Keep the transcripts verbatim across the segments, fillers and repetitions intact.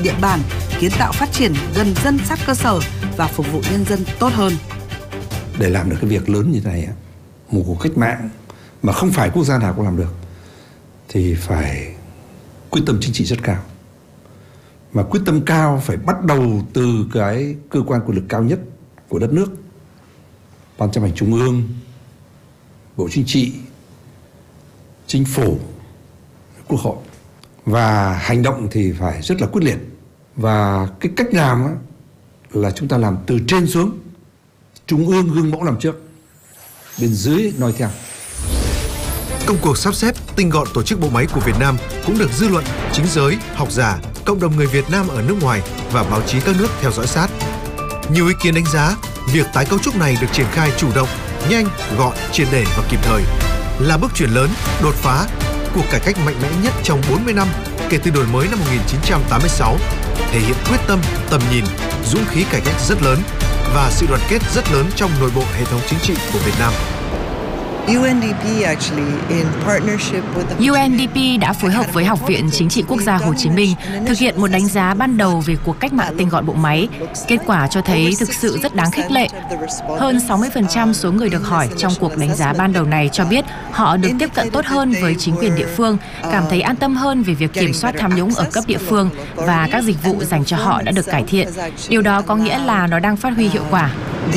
địa bàn, kiến tạo phát triển gần dân sát cơ sở và phục vụ nhân dân tốt hơn. Để làm được cái việc lớn như thế này, một cuộc cách mạng mà không phải quốc gia nào cũng làm được, thì phải quyết tâm chính trị rất cao. Mà quyết tâm cao phải bắt đầu từ cái cơ quan quyền lực cao nhất của đất nước, Ban chấp hành Trung ương, Bộ Chính trị, Chính phủ, Quốc hội. Và hành động thì phải rất là quyết liệt. Và cái cách làm á, là chúng ta làm từ trên xuống, Trung ương gương mẫu làm trước, bên dưới noi theo. Công cuộc sắp xếp tinh gọn tổ chức bộ máy của Việt Nam cũng được dư luận, chính giới, học giả, cộng đồng người Việt Nam ở nước ngoài và báo chí các nước theo dõi sát. Nhiều ý kiến đánh giá việc tái cấu trúc này được triển khai chủ động, nhanh, gọn, triệt để và kịp thời, là bước chuyển lớn, đột phá, cuộc cải cách mạnh mẽ nhất trong bốn mươi năm kể từ đổi mới năm một nghìn chín trăm tám mươi sáu, thể hiện quyết tâm, tầm nhìn, dũng khí cải cách rất lớn và sự đoàn kết rất lớn trong nội bộ hệ thống chính trị của Việt Nam. U N D P actually in partnership with the U N D P đã phối hợp với Học viện Chính trị Quốc gia Hồ Chí Minh thực hiện một đánh giá ban đầu về cuộc cách mạng tinh gọn bộ máy. Kết quả cho thấy thực sự rất đáng khích lệ. Hơn sáu mươi phần trăm số người được hỏi trong cuộc đánh giá ban đầu này cho biết họ được tiếp cận tốt hơn với chính quyền địa phương, cảm thấy an tâm hơn về việc kiểm soát tham nhũng ở cấp địa phương và các dịch vụ dành cho họ đã được cải thiện. Điều đó có nghĩa là nó đang phát huy hiệu quả.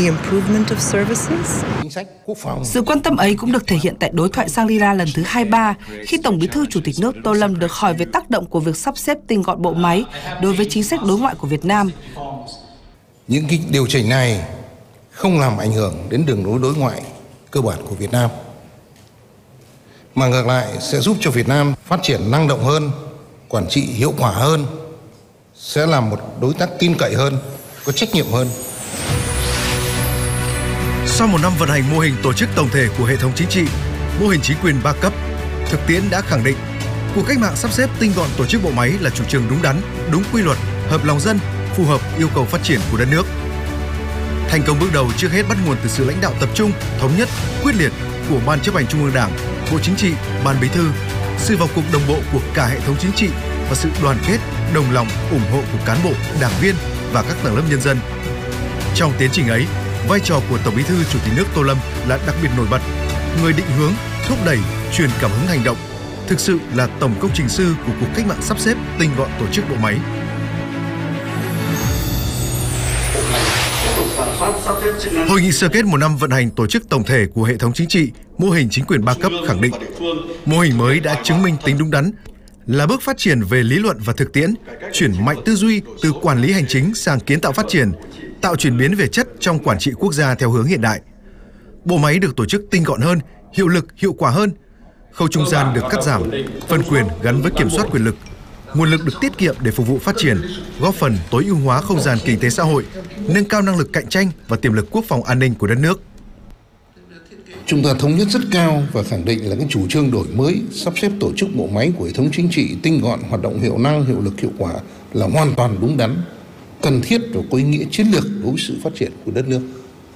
Sự quan tâm ấy cũng được thể hiện tại đối thoại Shangri-La lần thứ hai mươi ba, khi Tổng Bí thư Chủ tịch nước Tô Lâm được hỏi về tác động của việc sắp xếp tinh gọn bộ máy đối với chính sách đối ngoại của Việt Nam. Những cái điều chỉnh này không làm ảnh hưởng đến đường lối đối ngoại cơ bản của Việt Nam, mà ngược lại sẽ giúp cho Việt Nam phát triển năng động hơn, quản trị hiệu quả hơn, sẽ là một đối tác tin cậy hơn, có trách nhiệm hơn. Sau một năm vận hành mô hình tổ chức tổng thể của hệ thống chính trị, mô hình chính quyền ba cấp, thực tiễn đã khẳng định cuộc cách mạng sắp xếp tinh gọn tổ chức bộ máy là chủ trương đúng đắn, đúng quy luật, hợp lòng dân, phù hợp yêu cầu phát triển của đất nước. Thành công bước đầu trước hết bắt nguồn từ sự lãnh đạo tập trung, thống nhất, quyết liệt của Ban Chấp hành Trung ương Đảng, Bộ Chính trị, Ban Bí thư, sự vào cuộc đồng bộ của cả hệ thống chính trị và sự đoàn kết, đồng lòng, ủng hộ của cán bộ, đảng viên và các tầng lớp nhân dân. Trong tiến trình ấy, vai trò của Tổng Bí thư Chủ tịch nước Tô Lâm là đặc biệt nổi bật, người định hướng, thúc đẩy, truyền cảm hứng hành động, thực sự là tổng công trình sư của cuộc cách mạng sắp xếp tinh gọn tổ chức bộ máy. Hội nghị sơ kết một năm vận hành tổ chức tổng thể của hệ thống chính trị, mô hình chính quyền ba cấp khẳng định, mô hình mới đã chứng minh tính đúng đắn, là bước phát triển về lý luận và thực tiễn, chuyển mạnh tư duy từ quản lý hành chính sang kiến tạo phát triển, tạo chuyển biến về chất trong quản trị quốc gia theo hướng hiện đại. Bộ máy được tổ chức tinh gọn hơn, hiệu lực, hiệu quả hơn. Khâu trung gian được cắt giảm, phân quyền gắn với kiểm soát quyền lực. Nguồn lực được tiết kiệm để phục vụ phát triển, góp phần tối ưu hóa không gian kinh tế xã hội, nâng cao năng lực cạnh tranh và tiềm lực quốc phòng an ninh của đất nước. Chúng ta thống nhất rất cao và khẳng định là cái chủ trương đổi mới, sắp xếp tổ chức bộ máy của hệ thống chính trị tinh gọn, hoạt động hiệu năng, hiệu lực, hiệu quả là hoàn toàn đúng đắn, cần thiết và có ý nghĩa chiến lược đối với sự phát triển của đất nước.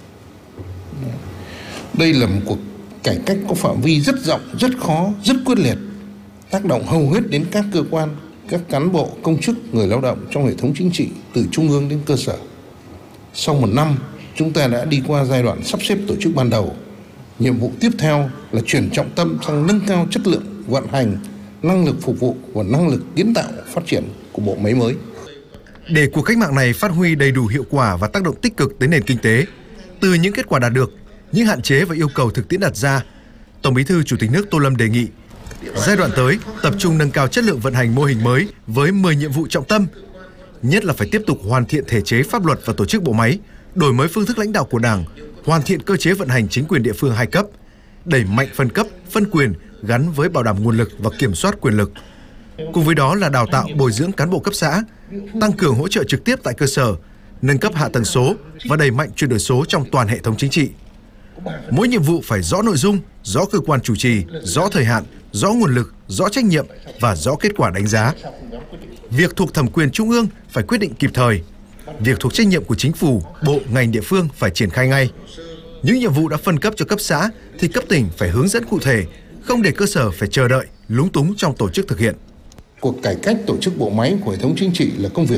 Đây là một cuộc cải cách có phạm vi rất rộng, rất khó, rất quyết liệt, tác động hầu hết đến các cơ quan, các cán bộ, công chức, người lao động trong hệ thống chính trị từ trung ương đến cơ sở. Sau một năm, chúng ta đã đi qua giai đoạn sắp xếp tổ chức ban đầu. Nhiệm vụ tiếp theo là chuyển trọng tâm sang nâng cao chất lượng vận hành, năng lực phục vụ và năng lực kiến tạo phát triển của bộ máy mới. Để cuộc cách mạng này phát huy đầy đủ hiệu quả và tác động tích cực tới nền kinh tế, từ những kết quả đạt được, những hạn chế và yêu cầu thực tiễn đặt ra, Tổng Bí thư Chủ tịch nước Tô Lâm đề nghị giai đoạn tới tập trung nâng cao chất lượng vận hành mô hình mới với mười nhiệm vụ trọng tâm, nhất là phải tiếp tục hoàn thiện thể chế pháp luật và tổ chức bộ máy, đổi mới phương thức lãnh đạo của Đảng, hoàn thiện cơ chế vận hành chính quyền địa phương hai cấp, đẩy mạnh phân cấp, phân quyền gắn với bảo đảm nguồn lực và kiểm soát quyền lực. Cùng với đó là đào tạo bồi dưỡng cán bộ cấp xã, tăng cường hỗ trợ trực tiếp tại cơ sở, nâng cấp hạ tầng số và đẩy mạnh chuyển đổi số trong toàn hệ thống chính trị. Mỗi nhiệm vụ phải rõ nội dung, rõ cơ quan chủ trì, rõ thời hạn, rõ nguồn lực, rõ trách nhiệm và rõ kết quả đánh giá. Việc thuộc thẩm quyền trung ương phải quyết định kịp thời. Việc thuộc trách nhiệm của chính phủ, bộ, ngành địa phương phải triển khai ngay. Những nhiệm vụ đã phân cấp cho cấp xã thì cấp tỉnh phải hướng dẫn cụ thể, không để cơ sở phải chờ đợi, lúng túng trong tổ chức thực hiện. Cuộc cải cách tổ chức bộ máy của hệ thống chính trị là công việc